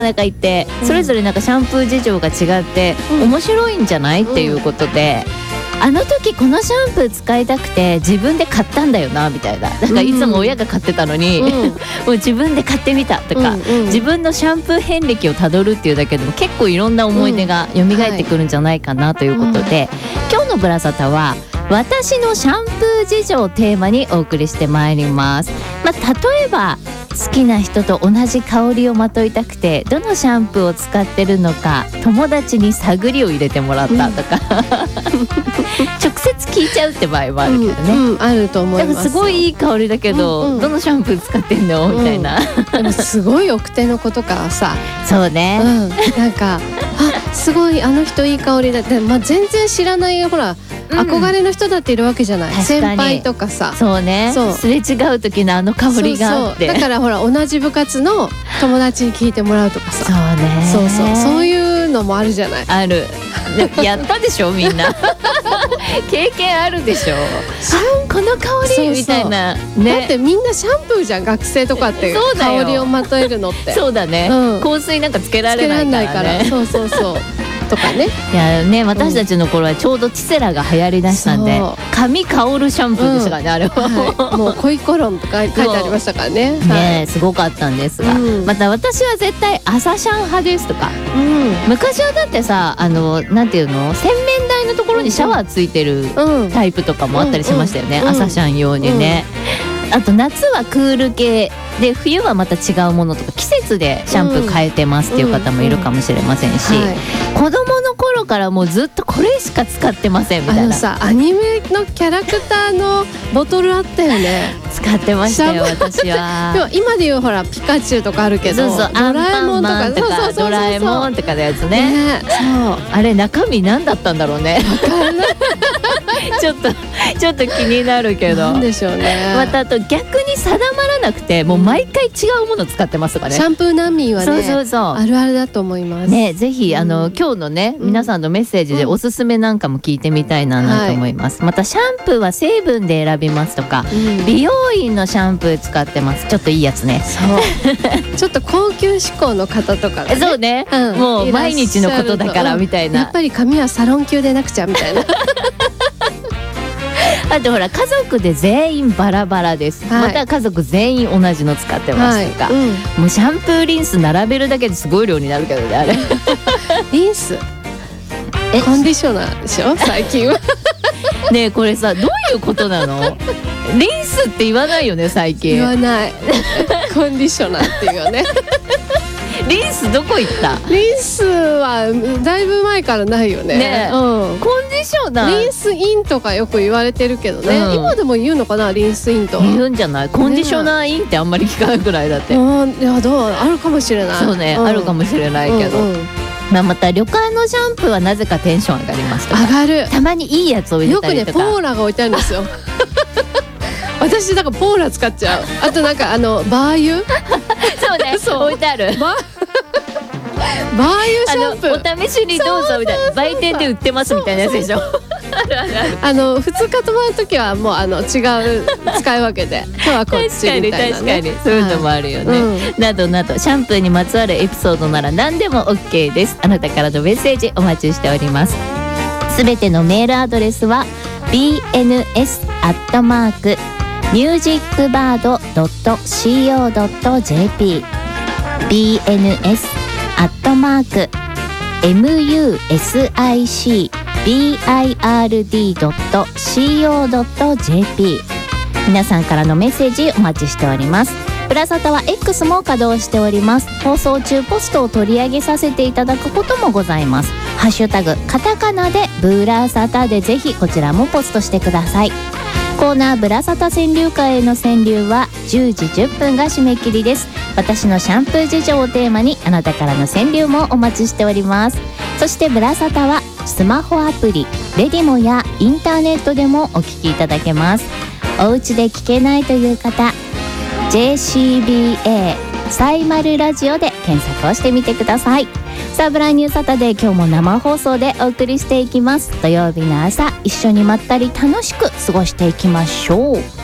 なんか言ってそれぞれなんかシャンプー事情が違って面白いんじゃないっていうことで、あの時このシャンプー使いたくて自分で買ったんだよなみたいな、なんかいつも親が買ってたのに、もう自分で買ってみたとか、自分のシャンプー遍歴をたどるっていうだけでも結構いろんな思い出が蘇ってくるんじゃないかなということで、今日のブラサタは私のシャンプー事情をテーマにお送りしてまいります。例えば好きな人と同じ香りをまといたくてどのシャンプーを使ってるのか友達に探りを入れてもらったとか、直接聞いちゃうって場合もあるけどね、 あると思います。 だからすごいいい香りだけど、どのシャンプー使ってんのみたいな、 でもすごい奥手の子とかさそうね、 なんかすごいあの人いい香りだって、全然知らないほら憧れの人だっているわけじゃない、先輩とかさ。 そうね、すれ違う時のあの香りがあって、 だからほら同じ部活の友達に聞いてもらうとかさ、 そうね、 そういうのもあるじゃない。 あるやったでしょみんな経験あるでしょこの香りみたいなね。 だってみんなシャンプーじゃん、学生とかって香りをまとえるのってそうだね、香水なんかつけられないからね。 そうとかね。 いやね、私たちの頃はちょうどティセラが流行りだしたんで、髪香るシャンプーでしたからね、あれは、 もう恋コロンとか書いてありましたからね。 すごかったんですが、また私は絶対朝シャン派ですとか、昔はだってさ、なんていうの、洗面台のところにシャワーついてるタイプとかもあったりしましたよね、朝シャン用にね。あと夏はクール系で、冬はまた違うものとか季節でシャンプー変えてますっていう方もいるかもしれませんし、子供の頃からもうずっとこれしか使ってませんみたいな。 さ、アニメのキャラクターのボトルあったよね。 使ってましたよ私は。 でも今でいうほらピカチュウとかあるけど、 ドラえもんとかドラえもんとかのやつね。あれ中身何だったんだろうね。ちょっと気になるけど。 なんでしょうね。 またあと逆に定まらなくてもう毎回違うもの使ってますとかね。 シャンプー難民はね、あるあるだと思いますね。ぜひ今日のね皆さんのメッセージでおすすめなんかも聞いてみたいなと思います。またシャンプーは成分で選びますとか、美容院のシャンプー使ってます、ちょっといいやつね。 そうちょっと高級志向の方とかね。 そうね、もう毎日のことだからみたいな、 やっぱり髪はサロン級でなくちゃみたいな。 あとほら家族で全員バラバラです、また家族全員同じの使ってますとか、もうシャンプーリンス並べるだけですごい量になるけどね、あれリンスコンディショナーでしょ最近は。 ねえこれさどういうことなの？リンスって言わないよね最近。 言わないコンディショナーっていうよね。 リンスどこ行った？ リンスはだいぶ前からないよね。 ね、コンディショナー、 リンスインとかよく言われてるけどね、今でも言うのかな、リンスインと言うんじゃない？コンディショナーインってあんまり聞かないくらいだって。 いやどうあるかもしれない。 そうね、あるかもしれないけど、また旅館のシャンプーはなぜかテンション上がりますとか、 上がる。 たまにいいやつを入れたりとか。 よくねポーラが置いてあるんですよ。私だからポーラ使っちゃう。あとなんかバー油そうね、置いてあるバー油シャンプーお試しにどうぞみたいな、売店で売ってますみたいなやつでしょ。 2日泊まるときはもう違う使い分けで今日はこっちみたいなね。 確かにそういうのもあるよね、などなどシャンプーにまつわるエピソードなら何でも OK です。あなたからのメッセージお待ちしております。すべてのメールアドレスは bns@musicbird.co.jp bns@musicbird.co.jp 皆さんからのメッセージお待ちしております。ブラサタは X も稼働しております。放送中ポストを取り上げさせていただくこともございます。ハッシュタグカタカナでブラサタでぜひこちらもポストしてください。コーナーブラサタ川柳会への川柳は10時10分が締め切りです。私のシャンプー事情をテーマにあなたからの川柳もお待ちしております。そしてブラサタはスマホアプリレディモやインターネットでもお聞きいただけます。お家で聞けないという方 JCBA サイマルラジオで検索をしてみてください。さあブランニューサタデー、今日も生放送でお送りしていきます。土曜日の朝一緒にまったり楽しく過ごしていきましょう。